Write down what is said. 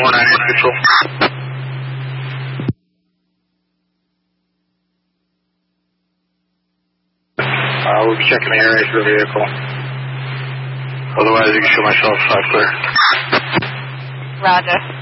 498 Patrol. We'll be checking the area for the vehicle. Otherwise, you can show myself clear. Roger.